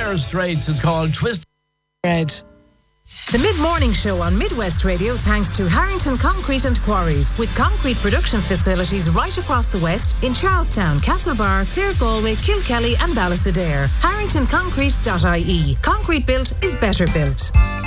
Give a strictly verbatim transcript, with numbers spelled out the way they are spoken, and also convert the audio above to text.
Dire Straits is called Twist. Red. The mid-morning show on Midwest Radio thanks to Harrington Concrete and Quarries, with concrete production facilities right across the west in Charlestown, Castlebar, Clare Galway, Kilkelly and Ballysadare. harrington concrete dot I E. Concrete built is better built.